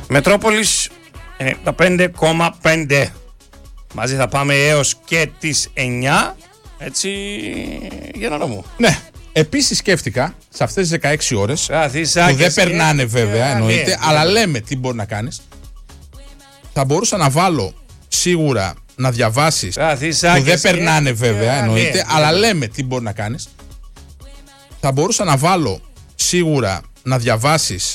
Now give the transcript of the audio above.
Μετρόπολης 95,5. Μαζί θα πάμε έως και τις 9. Έτσι, Γιάννα μου. Ναι. Επίσης σκέφτηκα σε αυτές τις 16 ώρες που δεν περνάνε βέβαια εννοείται, αλλά λέμε τι μπορεί να κάνεις. Θα μπορούσα να βάλω σίγουρα να διαβάσεις που δεν περνάνε βέβαια εννοείται, αλλά λέμε τι μπορεί να κάνεις. Θα μπορούσα να βάλω σίγουρα να διαβάσεις